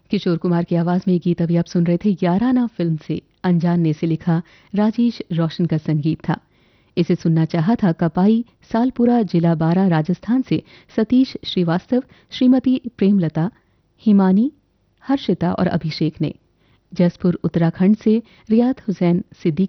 किशोर कुमार की आवाज में ये गीत अभी आप सुन रहे थे याराना फिल्म से। अनजान ने से लिखा राजेश रोशन का संगीत था। इसे सुनना चाहा था कपाई सालपुरा जिला बारा राजस्थान से सतीश श्रीवास्तव, श्रीमती प्रेमलता, हिमानी, हर्षिता और अभिषेक ने। जसपुर उत्तराखंड से रियात हुसैन सिद्दीकी